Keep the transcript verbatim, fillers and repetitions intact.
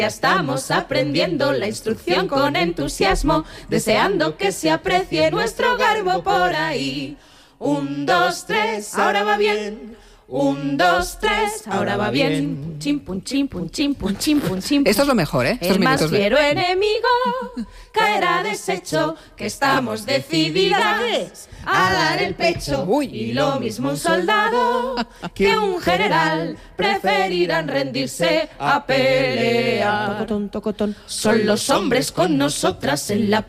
Ya estamos aprendiendo la instrucción con entusiasmo, deseando que se aprecie nuestro garbo por ahí. Un, dos, tres, ahora va bien. Un, dos, tres, ahora va bien. Chim, pum, chim, pum, chim, pum, chim, pum, chim, pum. Esto es lo mejor, ¿eh? Estos El más minutos de- fiero enemigo caerá deshecho, que estamos decididas a dar el pecho. Uy. Y lo mismo un soldado que un general preferirán rendirse a pelear. Tocotón, tocotón. Son los hombres con nosotras en la